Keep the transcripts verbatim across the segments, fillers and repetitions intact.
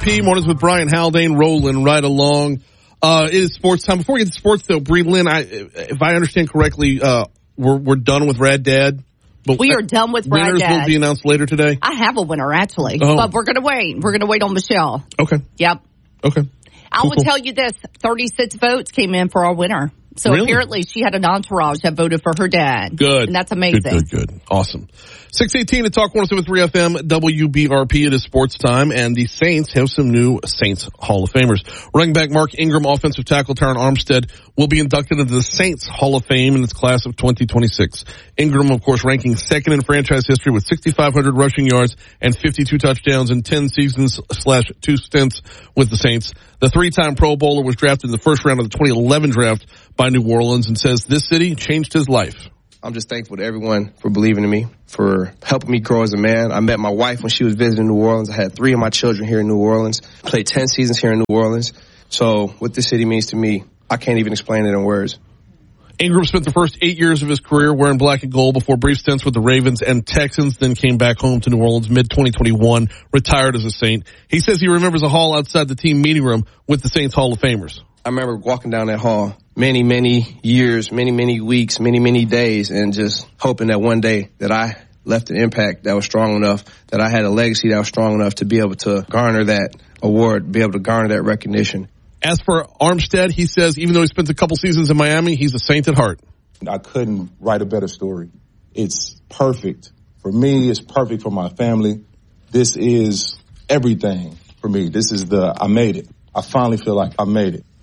P. Mornings with Brian Haldane rolling right along. Uh, it is sports time. Before we get to sports, though, Bree Lynn, I, if I understand correctly, uh, we're we're done with Rad Dad. But we are done with Rad Dad. Winners will be announced later today. I have a winner, actually, oh. but we're going to wait. We're going to wait on Michelle. Okay. Yep. Okay. I cool, will cool. tell you this: thirty-six votes came in for our winner. So really? Apparently she had an entourage that voted for her dad. Good. And that's amazing. Good, good, good. Awesome. six eighteen to Talk one oh seven point three F M, W B R P. It is sports time, and the Saints have some new Saints Hall of Famers. Running back Mark Ingram, offensive tackle Taron Armstead will be inducted into the Saints Hall of Fame in its class of twenty twenty-six. Ingram, of course, ranking second in franchise history with sixty-five hundred rushing yards and fifty-two touchdowns in ten seasons slash two stints with the Saints. The three-time Pro Bowler was drafted in the first round of the twenty eleven draft by New Orleans and says this city changed his life. I'm just thankful to everyone for believing in me, for helping me grow as a man. I met my wife when she was visiting New Orleans. I had three of my children here in New Orleans, played ten seasons here in New Orleans. So what this city means to me, I can't even explain it in words. Ingram spent the first eight years of his career wearing black and gold before brief stints with the Ravens and Texans, then came back home to New Orleans mid twenty twenty-one, retired as a Saint. He says he remembers a hall outside the team meeting room with the Saints Hall of Famers. I remember walking down that hall many, many years, many, many weeks, many, many days, and just hoping that one day that I left an impact that was strong enough, that I had a legacy that was strong enough to be able to garner that award, be able to garner that recognition. As for Armstead, he says even though he spent a couple seasons in Miami, he's a Saint at heart. I couldn't write a better story. It's perfect. For me, it's perfect for my family. This is everything for me. This is the, I made it. I finally feel like I made it.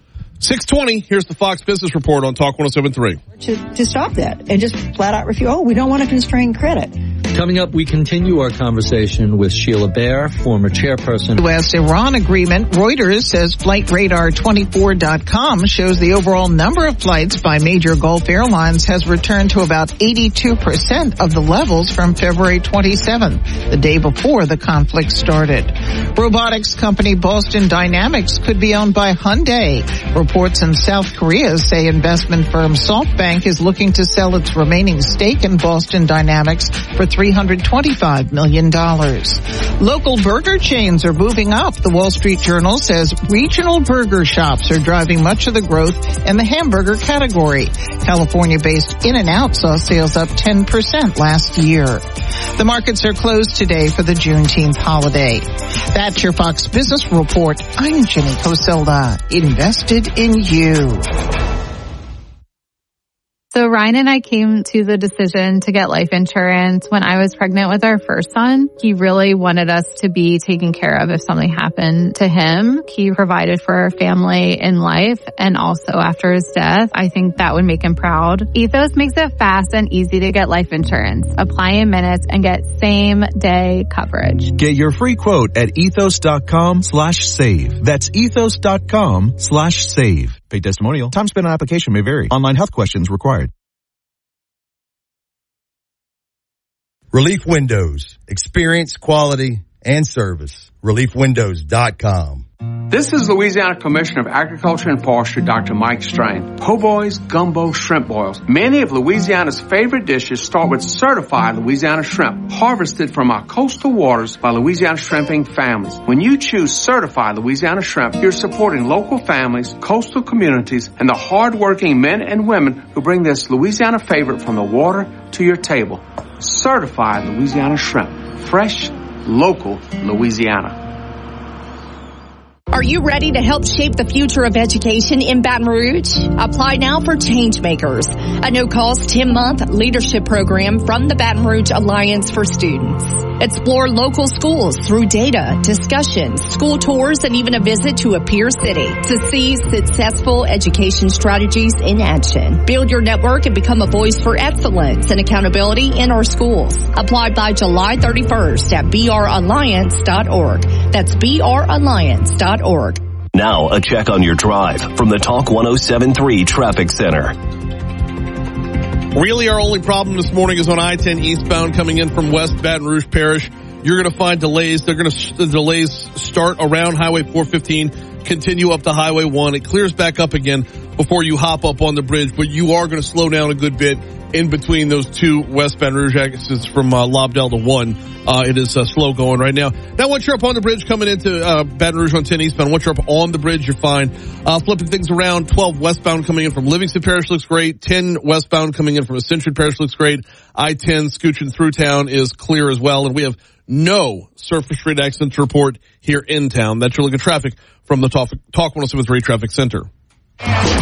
six twenty, here's the Fox Business Report on Talk one oh seven point three. To, to stop that and just flat out refuse, oh, we don't want to constrain credit. Coming up, we continue our conversation with Sheila Bair, former chairperson. U S Iran agreement. Reuters says Flight Radar twenty-four dot com shows the overall number of flights by major Gulf airlines has returned to about eighty-two percent of the levels from February twenty-seventh, the day before the conflict started. Robotics company Boston Dynamics could be owned by Hyundai. Reports in South Korea say investment firm SoftBank is looking to sell its remaining stake in Boston Dynamics for three hundred twenty-five million dollars. Local burger chains are moving up. The Wall Street Journal says regional burger shops are driving much of the growth in the hamburger category. California-based In-N-Out saw sales up ten percent last year. The markets are closed today for the Juneteenth holiday. That's your Fox Business Report. I'm Jenny Coselda. Invested in you. So Ryan and I came to the decision to get life insurance when I was pregnant with our first son. He really wanted us to be taken care of if something happened to him. He provided for our family in life and also after his death. I think that would make him proud. Ethos makes it fast and easy to get life insurance. Apply in minutes and get same day coverage. Get your free quote at ethos.com slash save. That's ethos.com slash save. Paid testimonial. Time spent on application may vary. Online health questions required. Relief Windows. Experience, quality, and service. relief windows dot com. This is Louisiana Commissioner of Agriculture and Forestry, Doctor Mike Strain. Po' boys, gumbo, shrimp boils. Many of Louisiana's favorite dishes start with certified Louisiana shrimp, harvested from our coastal waters by Louisiana shrimping families. When you choose certified Louisiana shrimp, you're supporting local families, coastal communities, and the hard-working men and women who bring this Louisiana favorite from the water to your table. Certified Louisiana shrimp. Fresh, local Louisiana. Are you ready to help shape the future of education in Baton Rouge? Apply now for Changemakers, a no-cost ten-month leadership program from the Baton Rouge Alliance for Students. Explore local schools through data, discussions, school tours, and even a visit to a peer city to see successful education strategies in action. Build your network and become a voice for excellence and accountability in our schools. Apply by July thirty-first at b r alliance dot org. That's b r alliance dot org. Now, a check on your drive from the Talk one oh seven point three Traffic Center. Really, our only problem this morning is on I ten eastbound coming in from West Baton Rouge Parish. You're going to find delays. They're going to, the delays start around Highway four fifteen, continue up to Highway one. It clears back up again before you hop up on the bridge, but you are going to slow down a good bit in between those two West Baton Rouge exits from uh, Lobdell to one. Uh, it is uh, slow going right now. Now, once you're up on the bridge coming into uh, Baton Rouge on ten eastbound, once you're up on the bridge, you're fine. Uh, flipping things around, twelve westbound coming in from Livingston Parish looks great. ten westbound coming in from Ascension Parish looks great. I ten scooching through town is clear as well. And we have no surface street accidents to report here in town. That's your look at traffic from the Talk, Talk one oh seven point three Traffic Center.